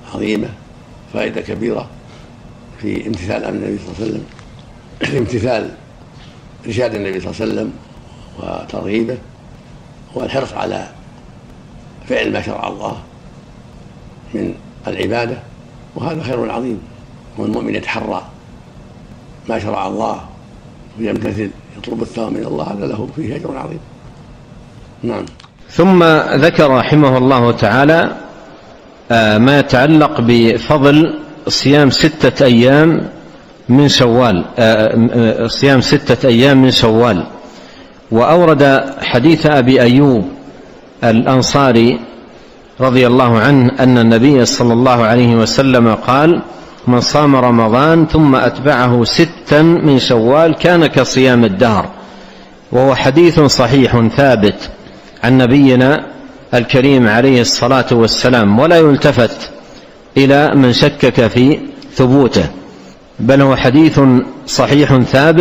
عظيمة، فائدة كبيرة في امتثال أمر النبي صلى الله عليه وسلم، في امتثال إرشاد النبي صلى الله عليه وسلم وترغيبه، والحرص على فعل ما شرع الله من العبادة، وهذا خير عظيم. والمؤمن يتحرى ما شرع الله ويمتثل يطلب الثواب من الله، هذا له فيه أجر عظيم. نعم. ثم ذكر رحمه الله تعالى ما يتعلق بفضل صيام 6 أيام من شوال، صيام 6 أيام من شوال، وأورد حديث أبي أيوب الأنصاري رضي الله عنه أن النبي صلى الله عليه وسلم قال: من صام رمضان ثم أتبعه 6 من شوال كان كصيام الدهر. وهو حديث صحيح ثابت عن نبينا الكريم عليه الصلاة والسلام، ولا يلتفت إلى من شكك في ثبوته، بل هو حديث صحيح ثابت